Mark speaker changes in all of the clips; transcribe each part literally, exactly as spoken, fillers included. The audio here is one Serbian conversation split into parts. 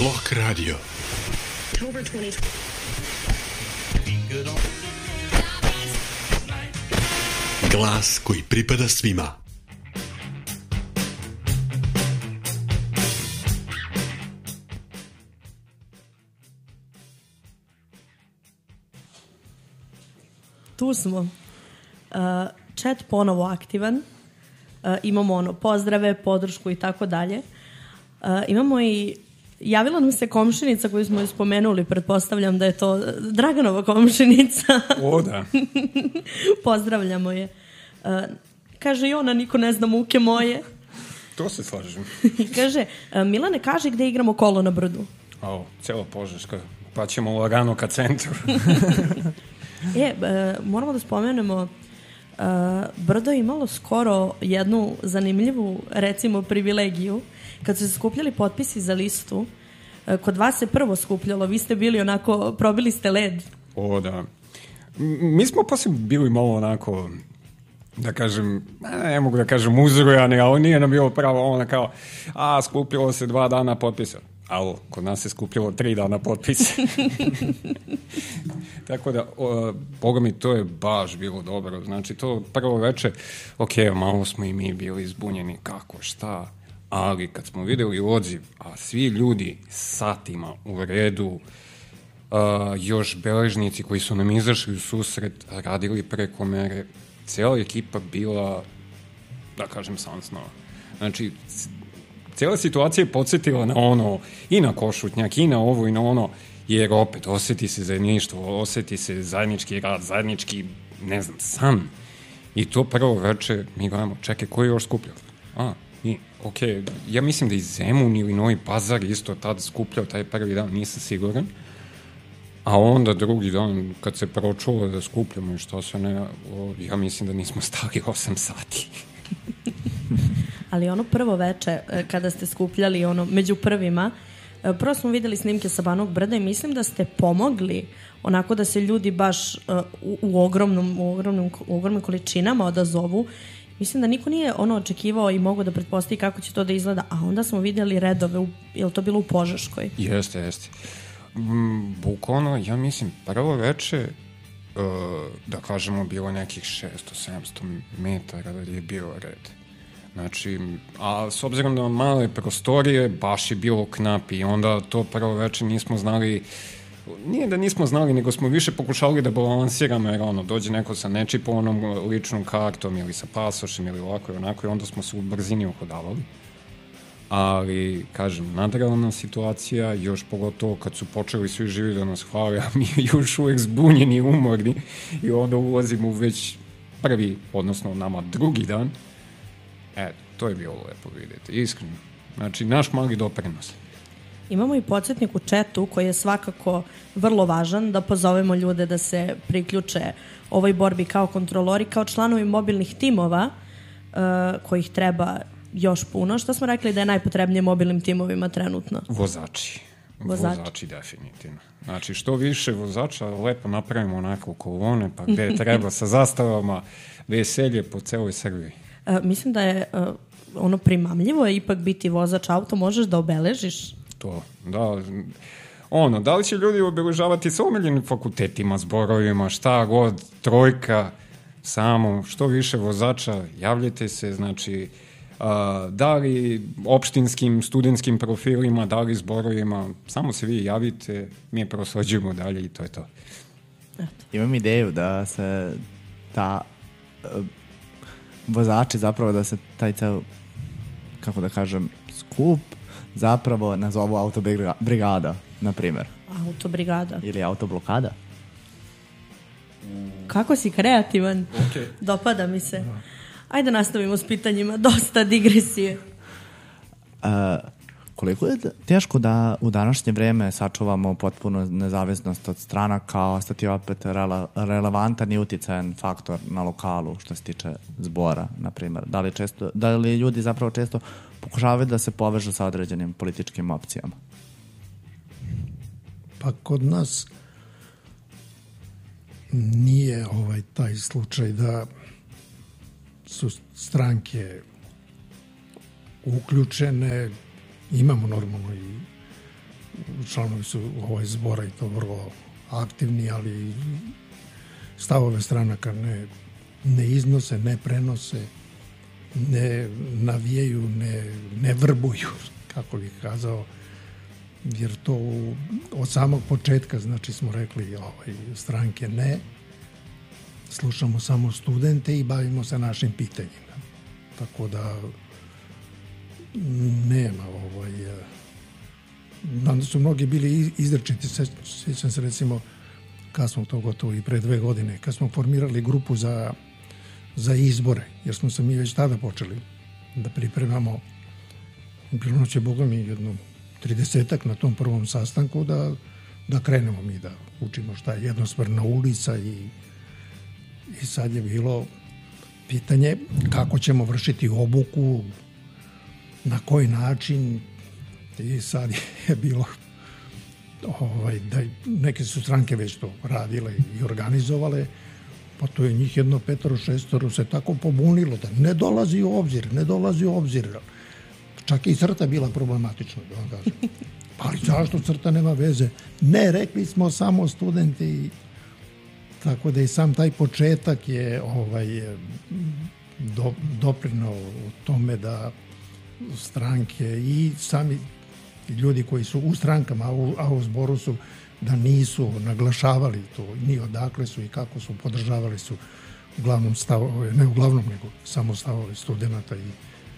Speaker 1: Blok radio. Glas koji pripada svima.
Speaker 2: Tu smo. Uh, chat ponovo aktivan. Uh, imamo ono pozdrave, podršku i tako dalje. Uh, imamo i javila nam se komšinica koju smo je spomenuli, pretpostavljam da je to Draganova komšinica.
Speaker 3: O, da.
Speaker 2: Pozdravljamo je. Uh, kaže i ona, niko ne zna muke moje.
Speaker 3: To se slažem.
Speaker 2: Kaže, uh, Milane, kaže gde igramo kolo na brdu.
Speaker 3: O, celo Požeška. Pa ćemo lagano ka centru.
Speaker 2: E, uh, moramo da spomenemo, uh, brdo je imalo skoro jednu zanimljivu, recimo, privilegiju. Kad su se skupljali potpisi za listu, kod vas se prvo skupljalo, vi ste bili onako, probili ste led.
Speaker 3: O, da. Mi smo poslije bili malo onako, da kažem, ne mogu da kažem uzrujani, ali nije nam bilo pravo ono kao, a skupljalo se dva dana potpisa. Alo, kod nas se skupljalo tri dana potpisa. Tako da, o, boga mi, to je baš bilo dobro. Znači, to prvo veče, ok, malo smo i mi bili izbunjeni, kako, šta, ali kad smo videli odziv, a svi ljudi satima u redu, uh, još beležnici koji su nam izašli u susret, radili preko mere, cijela ekipa bila, da kažem, sansnova. Znači, cijela situacija je podsjetila na ono, i na Košutnjak, i na ovo, i na ono, jer opet osjeti se zajedništvo, osjeti se zajednički rad, zajednički, ne znam, san. I to prvo veče mi gledamo, čekaj, ko je još skupljao? A, i, ok, ja mislim da i Zemun ili Novi Pazar isto tad skupljao taj prvi dan, nisam siguran. A onda drugi dan, kad se pročulo da skupljamo i što se ne, o, ja mislim da nismo stali osam sati.
Speaker 2: Ali ono prvo veče, kada ste skupljali ono, među prvima, prvo smo videli snimke sa Banog brda i mislim da ste pomogli onako da se ljudi baš uh, u, u, ogromnom, u, ogromnom, u ogromnim količinama odazovu. Mislim da niko nije ono očekivao i mogu da pretpostavi kako će to da izgleda, a onda smo vidjeli redove, u, je li to bilo u Požeškoj?
Speaker 3: Jeste, jeste. Mm, bukvalno, ja mislim, prvo veče, uh, da kažemo, bilo nekih šesto sedamsto metara da je bio red. Znači, a s obzirom da male prostorije, baš je bilo knap i onda to prvo veče nismo znali, nije da nismo znali, nego smo više pokušali da balansiramo, jer ono, dođe neko sa nečiponom ličnom kartom ili sa pasošem ili ovako i onako i onda smo se u brzini uhodavali. Ali, kažem, nadrealna situacija, još pogotovo kad su počeli svi živi da nas hvale, a mi još uvijek zbunjeni i umorni i onda ulazimo u već prvi, odnosno nama drugi dan. E, to je bilo lepo vidjeti, iskreno. Znači, naš mali doprinos.
Speaker 2: Imamo i podsjetnik u chatu koji je svakako vrlo važan, da pozovemo ljude da se priključe ovoj borbi kao kontrolori, kao članovi mobilnih timova, uh, kojih treba još puno. Što smo rekli da je najpotrebnije mobilnim timovima trenutno?
Speaker 3: Vozači.
Speaker 2: Vozači.
Speaker 3: Vozači, definitivno. Znači, što više vozača, lepo napravimo onako kolone, pa gde treba sa zastavama, veselje po celoj Srbiji.
Speaker 2: Uh, mislim da je uh, ono primamljivo je ipak biti vozač auto, možeš da obeležiš.
Speaker 3: To, da. Ono, da li će ljudi obeležavati sa omiljenim fakultetima, zborovima, šta god, trojka, samo, što više vozača, javljajte se, znači, uh, da li opštinskim, studentskim profilima, da li zborovima, samo se vi javite, mi prosleđujemo dalje i to je to.
Speaker 4: Imam ideju da se ta uh, vozači zapravo da se taj ceo, kako da kažem, skup zapravo nazovu autobrigada, na primjer.
Speaker 2: Autobrigada.
Speaker 4: Ili autoblokada.
Speaker 2: Kako si kreativan.
Speaker 3: Okay.
Speaker 2: Dopada mi se. Ajde nastavimo s pitanjima. Dosta digresije.
Speaker 4: Uh, koliko je teško da u današnje vreme sačuvamo potpuno nezavisnost od stranaka, ostati opet rele, relevantan i uticajan faktor na lokalu što se tiče zbora, na primjer? Da li, često, da li ljudi zapravo često pokušavaju da se povežu sa određenim političkim opcijama?
Speaker 5: Pa kod nas nije ovaj taj slučaj da su stranke uključene, imamo normalno i članovi su ovaj zbora i to vrlo aktivni, ali stavove stranaka ne, ne iznose, ne prenose, ne navijaju, ne, ne vrbuju, kako bih kazao, jer to u, od samog početka, znači smo rekli ovaj, stranke ne, slušamo samo studente i bavimo se našim pitanjima. Tako da nema ovaj... Onda su mnogi bili izrečiti, sjećam se recimo kad smo to gotovo i pre dve godine, kad smo formirali grupu za, za izbore, jer smo se mi već tada počeli da pripremamo, bilo noće Boga mi jedno tridesetak na tom prvom sastanku da, da krenemo mi da učimo šta je jednosmerna ulica i, i sad je bilo pitanje kako ćemo vršiti obuku, na koji način. I sad je bilo ovaj, da neke su stranke već to radile i organizovale, pa to je njih jedno petoro, šestoro se tako pobunilo da ne dolazi u obzir, ne dolazi u obzir. Čak i crta bila problematična, da vam kažem. Ali zašto crta nema veze? Ne, rekli smo samo studenti. Tako da i sam taj početak je ovaj, do, doprinao u tome da stranke i sami ljudi koji su u strankama, a u, a u zboru su, da nisu naglašavali to, ni odakle su i kako su, podržavali su uglavnom stavove, ne uglavnom, nego samo stavove studenta i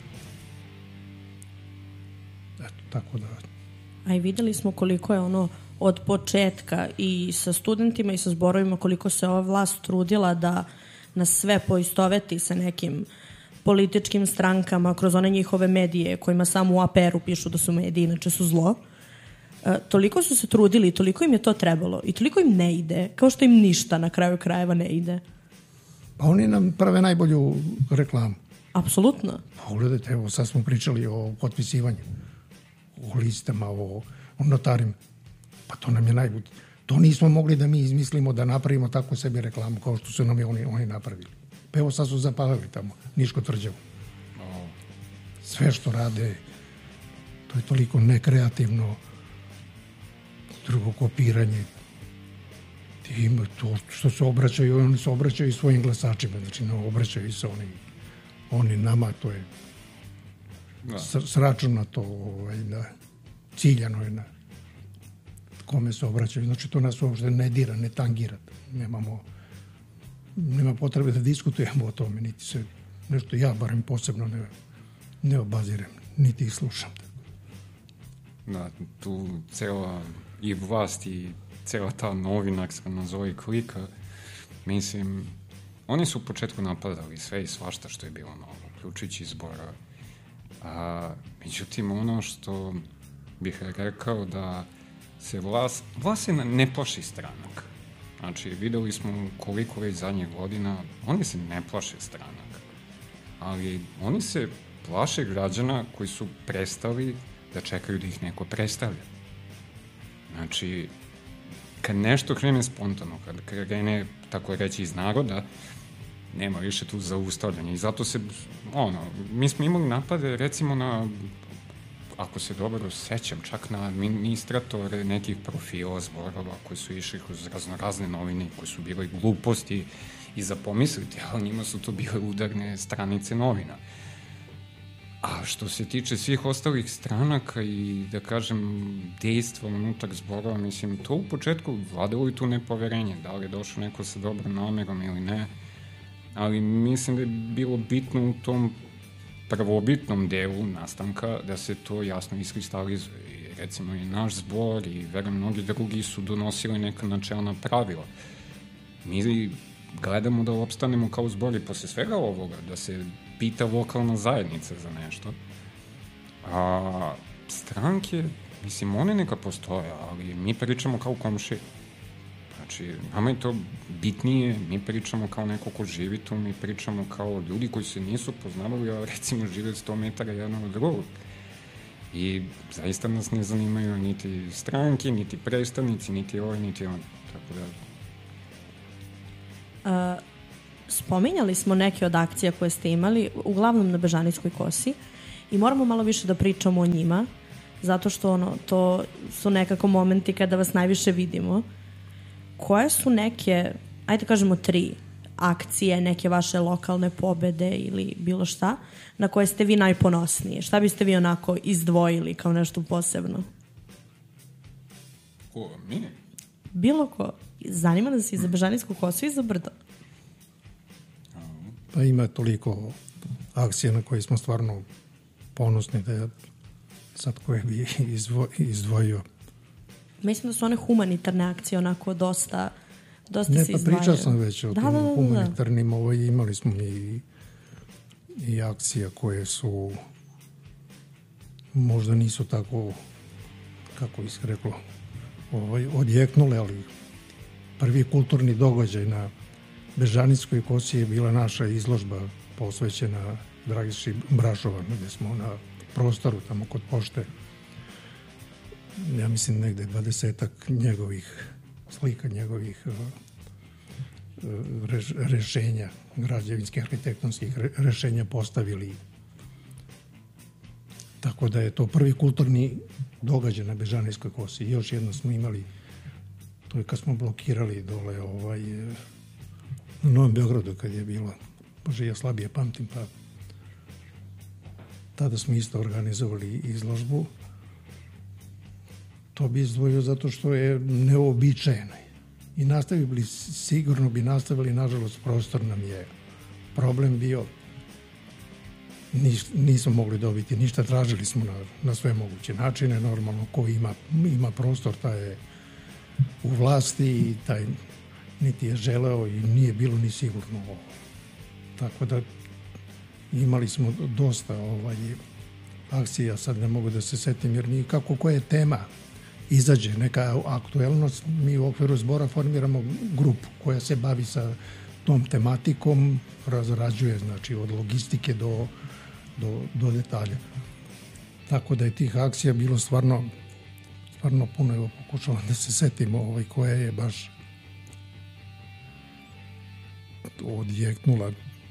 Speaker 5: eto, tako da.
Speaker 2: A i videli smo koliko je ono od početka i sa studentima i sa zborovima, koliko se ova vlast trudila da nas sve poistoveti sa nekim političkim strankama kroz one njihove medije kojima samo u A P R-u pišu da su mediji, inače su zlo. E, toliko su se trudili i toliko im je to trebalo i toliko im ne ide, kao što im ništa na kraju krajeva ne ide.
Speaker 5: Pa oni nam prave najbolju reklamu.
Speaker 2: Apsolutno.
Speaker 5: Pogledajte, evo sad smo pričali o potpisivanju, o listama, o, o notarima. Pa to nam je najbolje. To nismo mogli da mi izmislimo, da napravimo tako sebi reklamu kao što su nam je oni, oni napravili. Pa evo sad su zapalili tamo, Niško tvrđavu. Sve što rade, to je toliko nekreativno, drugo kopiranje, tim, to što se obraćaju, oni se obraćaju svojim glasačima, znači ne obraćaju se oni, oni nama, to je da. Sračuna to, ovaj, da, ciljano je na kome se obraćaju, znači to nas uopšte ne dira, ne tangira, nemamo nema potrebe da diskutujemo o tome, niti se nešto ja barem posebno ne, ne obazirem, niti ih slušam.
Speaker 3: Da, tu cela i vlast i cela ta novinarska nazovi klika, mislim, oni su u početku napadali sve i svašta što je bilo novo, uključujući izbora. A, međutim, ono što bih rekao da se vlast, vlast se ne plaši stranaka. Znači, videli smo koliko već zadnjih godina, oni se ne plaše stranaka, ali oni se plaše građana koji su prestali da čekaju da ih neko predstavlja. Znači, kad nešto krene spontano, kad krene, tako reći, iz naroda, nema više tu zaustavljanja i zato se, ono, mi smo imali napade, recimo na, ako se dobro sećam, čak na administratore nekih profila zborova koji su išli kroz raznorazne novine, koji su bile gluposti i za pomisliti, ali njima su to bile udarne stranice novina. A što se tiče svih ostalih stranaka i, da kažem, dejstva unutar zborova, mislim, to u početku vladalo i tu nepoverenje, da li je došao neko sa dobrom namerom ili ne, ali mislim da je bilo bitno u tom prvobitnom delu nastanka da se to jasno iskristalizuje. I recimo i naš zbor i verujem mnogi drugi su donosili neka načelna pravila. Mi gledamo da opstanemo kao zbor i posle svega ovoga, da se pita lokalna zajednica za nešto. A stranke, mislim, one neka postoje, ali mi pričamo kao komšije. Znači, nama je to bitnije, mi pričamo kao neko ko živi tu, mi pričamo kao ljudi koji se nisu poznavali, a recimo žive sto metara jednog od drugog. I zaista nas ne zanimaju niti stranke, niti predstavnici, niti ovaj, niti on. Tako da...
Speaker 2: A, spominjali smo neke od akcija koje ste imali, uglavnom na Bežanijskoj kosi, i moramo malo više da pričamo o njima, zato što ono, to su nekako momenti kada vas najviše vidimo. Koje su neke, ajde kažemo tri akcije, neke vaše lokalne pobede ili bilo šta, na koje ste vi najponosniji? Šta biste vi onako izdvojili kao nešto posebno?
Speaker 3: Ko, mi?
Speaker 2: Bilo ko. Zanima da se i za Bežanijsku kosu i za Brdo.
Speaker 5: Pa ima toliko akcija na koje smo stvarno ponosni da je sad koje bi izdvo, izdvojio.
Speaker 2: Mislim da su one humanitarne akcije onako dosta, dosta
Speaker 5: ne,
Speaker 2: se
Speaker 5: pa
Speaker 2: izdvajaju.
Speaker 5: pričao sam već o
Speaker 2: da,
Speaker 5: tim
Speaker 2: da, da, da.
Speaker 5: humanitarnim, ovo, imali smo i, i akcija koje su možda nisu tako, kako bi se reklo, ovaj, odjeknule, ali prvi kulturni događaj na Bežanijskoj kosi je bila naša izložba posvećena Dragiši Brašovan, gde smo na prostoru tamo kod pošte, ja mislim negde dvadesetak njegovih slika, njegovih reš, rešenja, građevinskih, arhitektonskih rešenja postavili. Tako da je to prvi kulturni događaj na Bežanijskoj kosi. Još jedno smo imali, to je kad smo blokirali dole ovaj, na Novom Beogradu kad je bilo, bože ja slabije pamtim, pa tada smo isto organizovali izložbu. To bi izdvojio zato što je neobičajeno. I nastavili, sigurno bi nastavili, nažalost, prostor nam je problem bio. Nis, nismo mogli dobiti ništa, tražili smo na, na sve moguće načine. Normalno, ko ima, ima prostor, taj je u vlasti i taj niti je želeo i nije bilo ni sigurno ovo. Tako da imali smo dosta ovaj, akcija, sad ne mogu da se setim jer nikako koja je tema izađe, neka aktuelnost, mi u okviru zbora formiramo grupu koja se bavi sa tom tematikom, razrađuje, znači od logistike do, do, do detalja. Tako da je tih akcija bilo stvarno stvarno puno, evo pokušavam da se setimo ovaj, koja je baš odjeknula.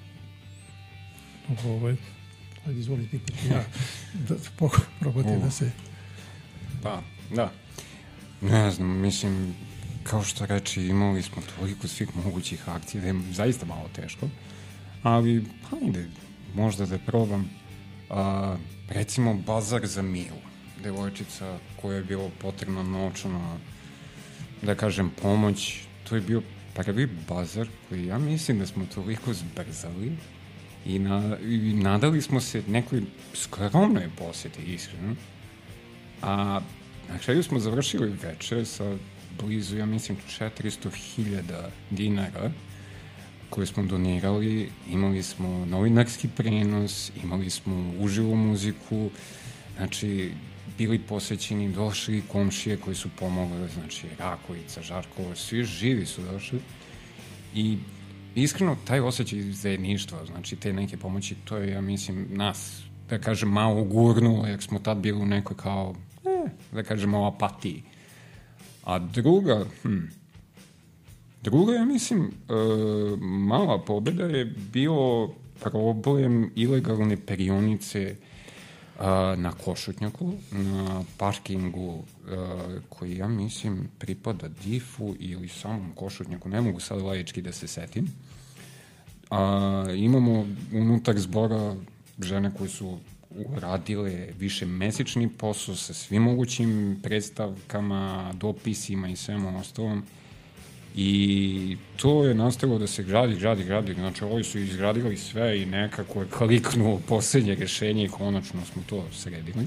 Speaker 5: Ovaj, ajde izvolite ja da probate da se...
Speaker 3: Pa, da. Ne znam, mislim, kao što reči, imali smo toliko svih mogućih akcija da je zaista malo teško, ali hajde, možda da probam. A, recimo, bazar za Milu, devojčica koja je bilo potrebna novčana, da kažem, pomoć. To je bio prvi bazar koji ja mislim da smo toliko zbrzali i, na, i nadali smo se nekoj skromnoj posjeti, iskreno. A na kraju smo završili večer sa blizu, ja mislim, četiristo hiljada dinara koje smo donirali. Imali smo novinarski prenos, imali smo uživu muziku, znači bili posvećeni, došli komšije koji su pomogli, znači Rakovica, Žarkovo, svi živi su došli i iskreno taj osjećaj zajedništva, znači te neke pomoći, to je, ja mislim, nas, da kažem, malo gurnulo, jer smo tad bili u nekoj kao, eh, da kažem, malo apatiji. A druga, hm, druga, ja mislim, e, mala pobjeda je bio problem ilegalne perionice a, na Košutnjaku, na parkingu a, koji, ja mislim, pripada difu ili samom Košutnjaku, ne mogu sad laički da se setim. A, imamo unutar zbora žene koje su uradile više mesečni posao sa svim mogućim predstavkama, dopisima i svemu ostalom. I to je nastavilo da se gradi, gradi, gradi. Znači, ovi su izgradili sve i nekako je kliknuo poslednje rešenje i konačno smo to sredili.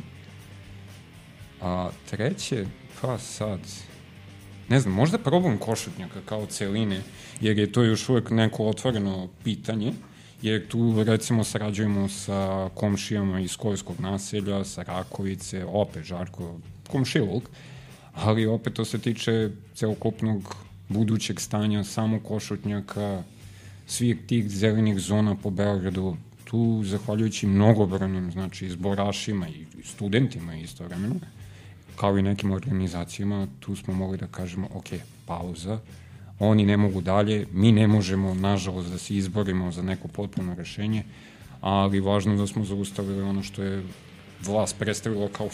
Speaker 3: A treće, pa sad, ne znam, možda probam Košutnjaka kao celine, jer je to još uvek neko otvoreno pitanje, jer tu, recimo, sarađujemo sa komšijama iz Kojskog naselja, sa Rakovice, opet Žarko, komšiluk, ali opet to se tiče celokupnog budućeg stanja samo Košutnjaka, svih tih zelenih zona po Beogradu. Tu, zahvaljujući mnogobranim, znači, zborašima i studentima istovremeno, kao i nekim organizacijama, tu smo mogli da kažemo, ok, pauza, oni ne mogu dalje, mi ne možemo, nažalost, da se izborimo za neko potpuno rešenje, ali važno da smo zaustavili ono što je vlast predstavila kao